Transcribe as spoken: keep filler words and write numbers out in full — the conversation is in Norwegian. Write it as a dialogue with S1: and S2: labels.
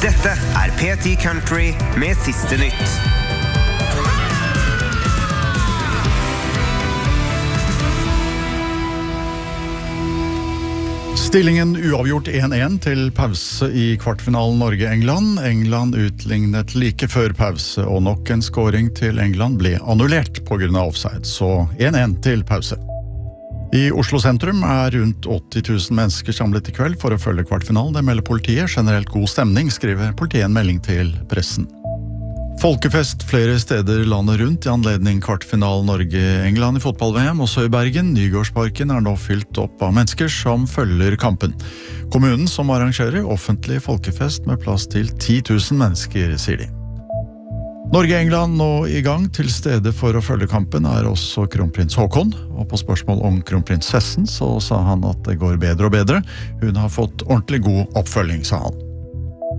S1: Dette er P ti Country med siste nytt.
S2: Stillingen uavgjort en en til pause i kvartfinalen Norge-England. England utlignet like før pause, og nok en scoring til England ble annullert på grunn av offside, så en en til pause. I Oslo sentrum er rundt åtti tusen mennesker samlet i kveld for å følge kvartfinalen. Det melder politiet. Generelt god stemning, skriver politiet en melding til pressen. Folkefest flere steder landet rundt i anledning kvartfinalen Norge-England i fotball-V M, også i Bergen. Nygårdsparken er nå fylt opp av mennesker som følger kampen. Kommunen som arrangerer offentlig folkefest med plass til ti tusen mennesker, sier de. Norge-England nå i gang. Til stede for å følge kampen er også kronprins Haakon, og på spørsmål om kronprinsessen så sa han at det går bedre og bedre. Hun har fått ordentlig god oppfølging, sa han.